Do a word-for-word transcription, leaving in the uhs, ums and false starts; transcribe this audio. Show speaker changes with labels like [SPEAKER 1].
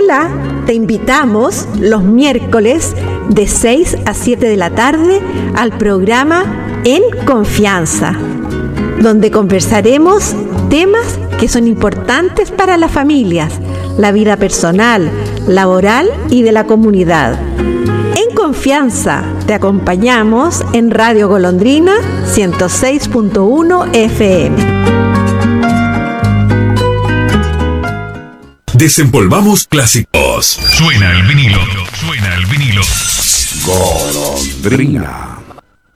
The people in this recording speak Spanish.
[SPEAKER 1] Hola, te invitamos los miércoles de seis a siete de la tarde al programa En Confianza, donde conversaremos temas que son importantes para las familias, la vida personal, laboral y de la comunidad. En Confianza te acompañamos en Radio Golondrina ciento seis punto uno F M.
[SPEAKER 2] Desempolvamos clásicos.
[SPEAKER 3] Suena el vinilo, suena el vinilo.
[SPEAKER 2] Golondrina.